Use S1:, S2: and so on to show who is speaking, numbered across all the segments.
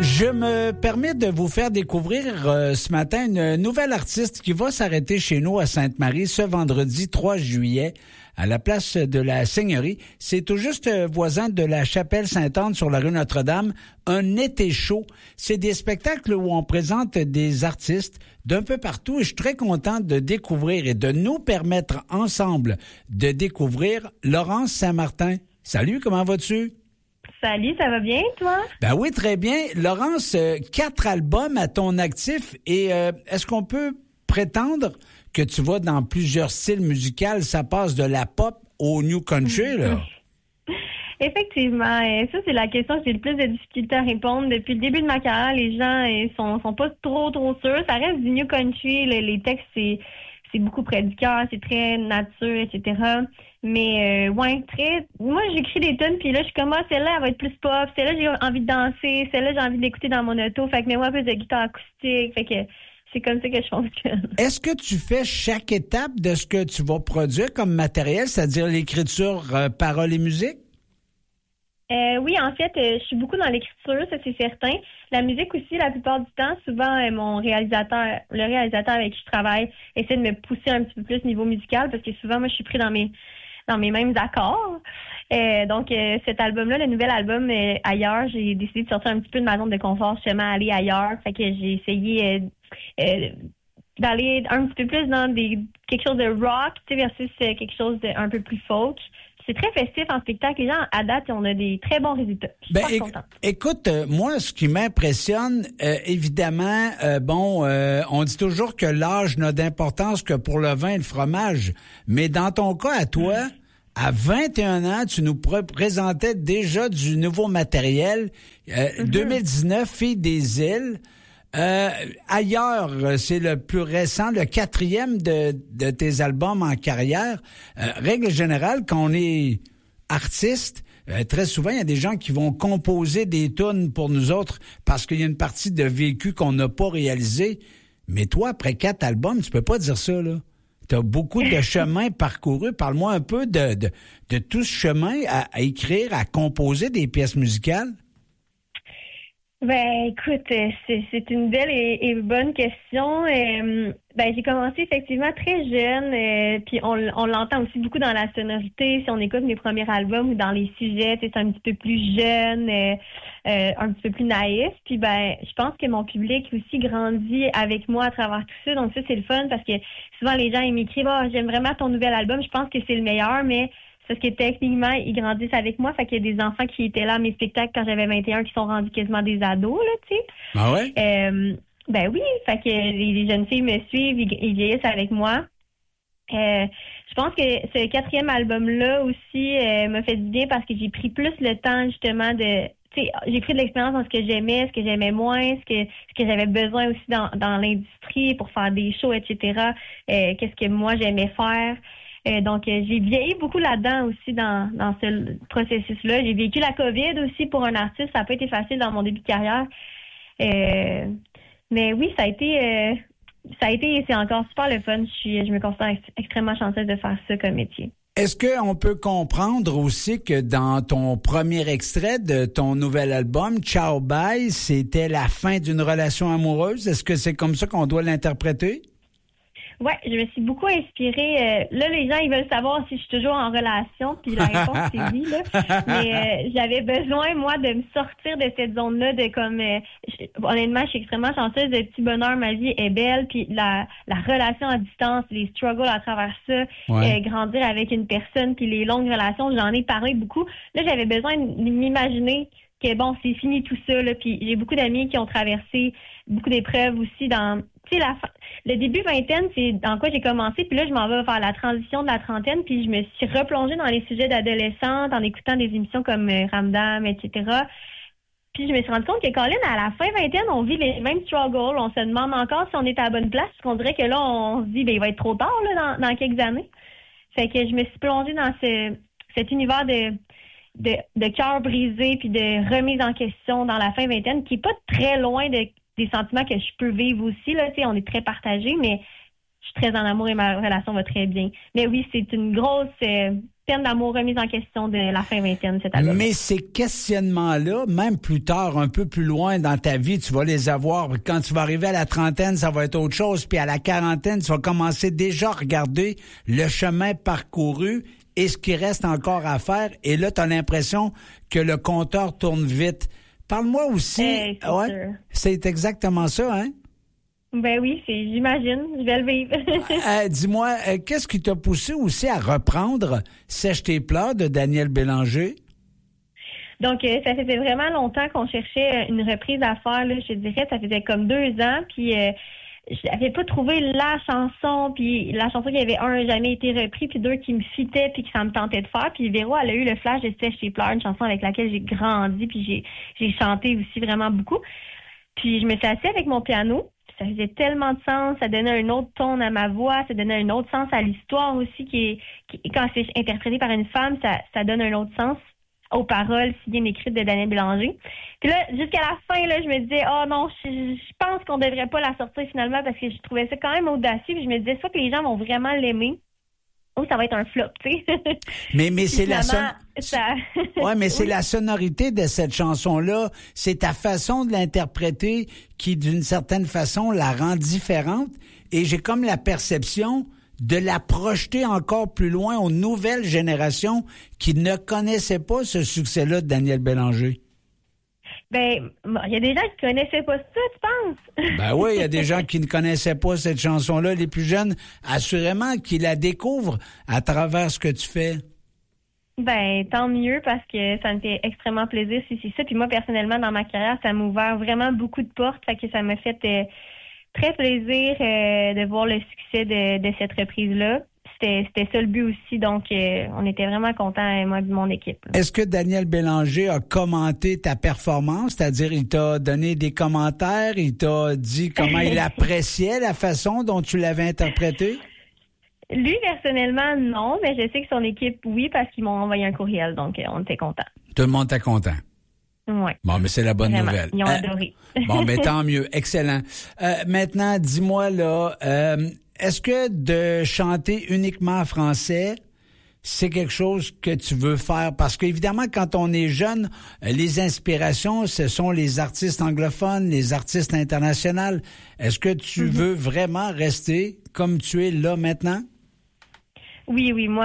S1: Je me permets de vous faire découvrir ce matin une nouvelle artiste qui va s'arrêter chez nous à Sainte-Marie ce vendredi 3 juillet à la place de la Seigneurie. C'est tout juste voisin de la chapelle Sainte-Anne sur la rue Notre-Dame. Un été chaud. C'est des spectacles où on présente des artistes d'un peu partout et je suis très content de découvrir et de nous permettre ensemble de découvrir Laurence Saint-Martin. Salut, comment vas-tu?
S2: Salut, ça va bien, toi?
S1: Ben oui, très bien. Laurence, 4 albums à ton actif et est-ce qu'on peut prétendre que tu vas dans plusieurs styles musicaux? Ça passe de la pop au new country, là?
S2: Effectivement, ça c'est la question que j'ai le plus de difficulté à répondre. Depuis le début de ma carrière, les gens sont pas trop sûrs. Ça reste du new country, les textes c'est beaucoup près du cœur, c'est très nature, etc. Mais moi j'écris des tunes puis là je suis comme celle-là elle va être plus pop, celle-là j'ai envie de danser, celle-là j'ai envie d'écouter dans mon auto, fait que mets-moi un peu de guitare acoustique, fait que c'est comme ça que je fonctionne.
S1: Est-ce que tu fais chaque étape de ce que tu vas produire comme matériel, c'est-à-dire l'écriture, paroles et musique?
S2: Oui, en fait, je suis beaucoup dans l'écriture, ça c'est certain. La musique aussi, la plupart du temps, souvent le réalisateur avec qui je travaille, essaie de me pousser un petit peu plus niveau musical parce que souvent, moi, je suis pris dans mes mêmes accords. Donc, cet album-là, le nouvel album, Ailleurs, j'ai décidé de sortir un petit peu de ma zone de confort, justement, aller ailleurs. Fait que j'ai essayé d'aller un petit peu plus dans quelque chose de rock, tu sais, versus quelque chose d'un peu plus folk. C'est très festif en spectacle. Les gens, à date, on a des très bons résultats. Je suis contente.
S1: Écoute, moi, ce qui m'impressionne, évidemment, on dit toujours que l'âge n'a d'importance que pour le vin et le fromage. Mais dans ton cas, à toi, à 21 ans, tu nous présentais déjà du nouveau matériel. 2019, Fille des îles. Ailleurs, c'est le plus récent, le 4e de tes albums en carrière. Règle générale, quand on est artiste, très souvent, il y a des gens qui vont composer des tunes pour nous autres parce qu'il y a une partie de vécu qu'on n'a pas réalisé. Mais toi, après 4 albums, tu peux pas dire ça, là. Tu as beaucoup de chemin parcouru. Parle-moi un peu de tout ce chemin à écrire, à composer des pièces musicales.
S2: Ben, écoute, c'est une belle et bonne question. J'ai commencé effectivement très jeune, puis on l'entend aussi beaucoup dans la sonorité. Si on écoute mes premiers albums ou dans les sujets, c'est un petit peu plus jeune, un petit peu plus naïf. Puis je pense que mon public aussi grandit avec moi à travers tout ça. Donc ça, c'est le fun parce que souvent les gens ils m'écrivent j'aime vraiment ton nouvel album. Je pense que c'est le meilleur, mais parce que techniquement, ils grandissent avec moi. Fait qu'il y a des enfants qui étaient là à mes spectacles quand j'avais 21 qui sont rendus quasiment des ados, là, tu sais.
S1: Ah ouais?
S2: Oui. Fait que les jeunes filles me suivent, ils vieillissent avec moi. Je pense que ce 4e album-là aussi m'a fait du bien parce que j'ai pris plus le temps, justement, j'ai pris de l'expérience dans ce que j'aimais moins, ce que j'avais besoin aussi dans l'industrie pour faire des shows, etc. Qu'est-ce que moi j'aimais faire. Donc, j'ai vieilli beaucoup là-dedans aussi dans ce processus-là. J'ai vécu la COVID aussi pour un artiste. Ça n'a pas été facile dans mon début de carrière. Mais oui, ça a été et c'est encore super le fun. Je me considère extrêmement chanceuse de faire ça comme métier.
S1: Est-ce qu'on peut comprendre aussi que dans ton premier extrait de ton nouvel album, Ciao Bye, c'était la fin d'une relation amoureuse? Est-ce que c'est comme ça qu'on doit l'interpréter?
S2: Ouais, je me suis beaucoup inspirée. Là, les gens, ils veulent savoir si je suis toujours en relation, puis la réponse, c'est oui, là. Mais j'avais besoin, moi, de me sortir de cette zone-là, honnêtement, je suis extrêmement chanceuse. Le petit bonheur, ma vie est belle, puis la relation à distance, les struggles à travers ça, grandir avec une personne, puis les longues relations, j'en ai parlé beaucoup. Là, j'avais besoin de m'imaginer que, bon, c'est fini tout ça, là, puis j'ai beaucoup d'amis qui ont traversé beaucoup d'épreuves aussi dans... Tu sais, le début vingtaine, c'est dans quoi j'ai commencé, puis là, je m'en vais vers la transition de la trentaine, puis je me suis replongée dans les sujets d'adolescente en écoutant des émissions comme Ramdam, etc. Puis je me suis rendu compte que, Colin, à la fin vingtaine, on vit les mêmes struggles. On se demande encore si on est à la bonne place, parce qu'on dirait que là, on se dit, il va être trop tard là, dans quelques années. Fait que je me suis plongée dans cet univers de cœur brisé, puis de remise en question dans la fin vingtaine, qui est pas très loin des sentiments que je peux vivre aussi, là, tu sais, on est très partagés, mais je suis très en amour et ma relation va très bien. Mais oui, c'est une grosse peine d'amour remise en question de la fin vingtaine, cet album.
S1: Mais ces questionnements-là, même plus tard, un peu plus loin dans ta vie, tu vas les avoir. Quand tu vas arriver à la trentaine, ça va être autre chose. Puis à la quarantaine, tu vas commencer déjà à regarder le chemin parcouru et ce qui reste encore à faire. Et là, tu as l'impression que le compteur tourne vite. Parle-moi aussi. C'est exactement ça, hein?
S2: Ben oui, j'imagine, je vais le vivre.
S1: Dis-moi, qu'est-ce qui t'a poussé aussi à reprendre Sèche tes pleurs de Daniel Bélanger?
S2: Donc, ça faisait vraiment longtemps qu'on cherchait une reprise à faire, là, je dirais, ça faisait comme 2 ans, puis je n'avais pas trouvé la chanson, puis la chanson qui avait jamais été repris, puis 2 qui me fitait, puis que ça me tentait de faire, puis Véro, elle a eu le flash de Sèche tes pleurs, une chanson avec laquelle j'ai grandi, puis j'ai chanté aussi vraiment beaucoup. Puis je me suis assise avec mon piano. Ça faisait tellement de sens, ça donnait un autre ton à ma voix, ça donnait un autre sens à l'histoire aussi qui quand c'est interprété par une femme, ça donne un autre sens aux paroles si bien écrites de Daniel Bélanger. Puis là, jusqu'à la fin, là, je me disais, oh non, je pense qu'on devrait pas la sortir finalement parce que je trouvais ça quand même audacieux. Puis je me disais, soit que les gens vont vraiment l'aimer, ou ça va être un flop, tu sais.
S1: Mais c'est c'est la sonorité de cette chanson-là. C'est ta façon de l'interpréter qui, d'une certaine façon, la rend différente. Et j'ai comme la perception de la projeter encore plus loin aux nouvelles générations qui ne connaissaient pas ce succès-là de Daniel Bélanger.
S2: Ben, il y a des gens qui connaissaient pas ça, tu penses?
S1: Ben oui, il y a des gens qui ne connaissaient pas cette chanson-là. Les plus jeunes, assurément, qui la découvrent à travers ce que tu fais. Ben,
S2: tant mieux parce que ça me fait extrêmement plaisir si c'est ça. Puis moi, personnellement, dans ma carrière, ça m'a ouvert vraiment beaucoup de portes. Fait que ça m'a fait très plaisir de voir le succès de cette reprise-là. C'était ça le but aussi, donc on était vraiment contents, moi de mon équipe.
S1: Est-ce que Daniel Bélanger a commenté ta performance? C'est-à-dire, il t'a donné des commentaires, il t'a dit comment il appréciait la façon dont tu l'avais interprété?
S2: Lui, personnellement, non, mais je sais que son équipe, oui, parce qu'ils m'ont envoyé un courriel, donc on était contents.
S1: Tout le monde était content?
S2: Oui.
S1: Bon, mais c'est la bonne
S2: Vraiment.
S1: Nouvelle.
S2: Ils ont adoré.
S1: Bon, mais tant mieux. Excellent. Maintenant, dis-moi, là, est-ce que de chanter uniquement en français, c'est quelque chose que tu veux faire? Parce qu'évidemment, quand on est jeune, les inspirations, ce sont les artistes anglophones, les artistes internationaux. Est-ce que tu veux vraiment rester comme tu es là maintenant?
S2: Oui, moi,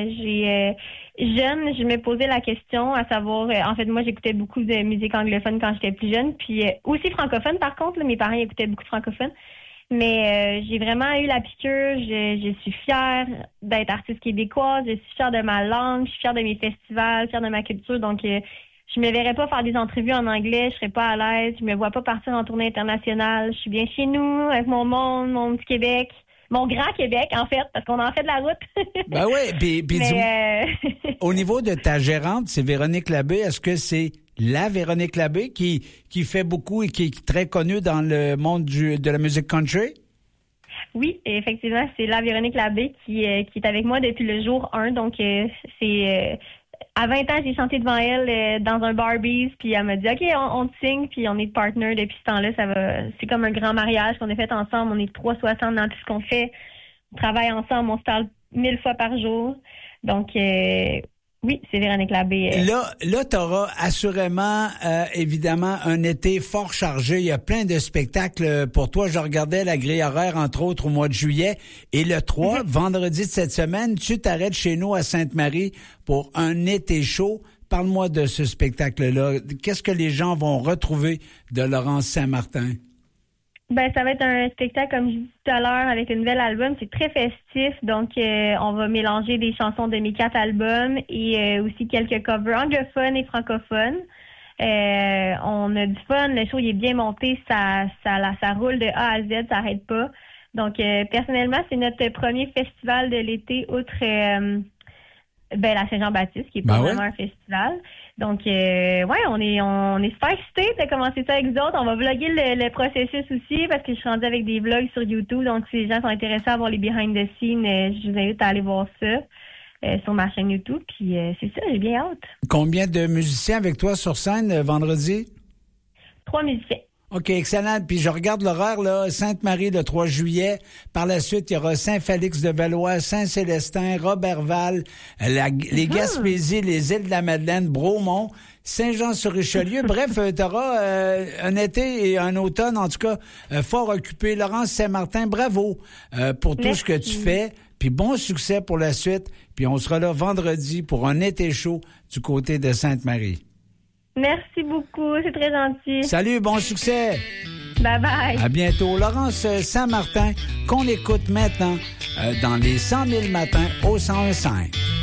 S2: jeune, je me posais la question à savoir, en fait, moi, j'écoutais beaucoup de musique anglophone quand j'étais plus jeune, puis aussi francophone, par contre, là, mes parents écoutaient beaucoup de francophone. Mais j'ai vraiment eu la piqûre. Je suis fière d'être artiste québécoise. Je suis fière de ma langue. Je suis fière de mes festivals, fière de ma culture. Donc, je me verrais pas faire des entrevues en anglais. Je serais pas à l'aise. Je me vois pas partir en tournée internationale. Je suis bien chez nous, avec mon monde, mon petit Québec. Mon grand Québec, en fait, parce qu'on en fait de la route.
S1: Ben oui. Puis au niveau de ta gérante, c'est Véronique Labbé. Est-ce que c'est la Véronique Labbé qui fait beaucoup et qui est très connue dans le monde de la musique country?
S2: Oui, effectivement, c'est la Véronique Labbé qui est avec moi depuis le jour 1. Donc, c'est à 20 ans, j'ai chanté devant elle dans un Barbies, puis elle m'a dit « OK, on te signe », puis on est partner depuis ce temps-là. C'est comme un grand mariage qu'on a fait ensemble. On est 360 dans tout ce qu'on fait. On travaille ensemble, on se parle 1000 fois par jour. Donc, oui, c'est Véronique Labbé.
S1: Là, tu auras assurément, évidemment, un été fort chargé. Il y a plein de spectacles pour toi. Je regardais la grille horaire, entre autres, au mois de juillet. Et le 3, vendredi de cette semaine, tu t'arrêtes chez nous à Sainte-Marie pour un été chaud. Parle-moi de ce spectacle-là. Qu'est-ce que les gens vont retrouver de Laurence Saint-Martin?
S2: Ben, ça va être un spectacle, comme je disais tout à l'heure, avec un nouvel album. C'est très festif, donc on va mélanger des chansons de mes 4 albums et aussi quelques covers anglophones et francophones. On a du fun, le show il est bien monté, ça roule de A à Z, ça n'arrête pas. Donc, personnellement, c'est notre premier festival de l'été, outre la Saint-Jean-Baptiste, qui est pas vraiment un festival. Donc, on est super excités de commencer ça avec vous autres. On va vlogger le processus aussi parce que je suis rendue avec des vlogs sur YouTube. Donc, si les gens sont intéressés à voir les behind the scenes, je vous invite à aller voir ça sur ma chaîne YouTube. Puis, c'est ça, j'ai bien hâte.
S1: Combien de musiciens avec toi sur scène vendredi?
S2: 3 musiciens.
S1: OK, excellent. Puis je regarde l'horaire, là, Sainte-Marie le 3 juillet. Par la suite, il y aura Saint-Félix-de-Valois, Saint-Célestin, Roberval, les Gaspésies, les îles de la Madeleine, Bromont, Saint-Jean-sur-Richelieu. Bref, tu auras un été et un automne, en tout cas, fort occupé. Laurence Saint-Martin, bravo pour tout ce que tu fais. Puis bon succès pour la suite. Puis on sera là vendredi pour un été chaud du côté de Sainte-Marie.
S2: Merci beaucoup, c'est très gentil.
S1: Salut, bon succès.
S2: Bye bye.
S1: À bientôt. Laurence Saint-Martin, qu'on écoute maintenant dans les 100 000 matins au 101.5.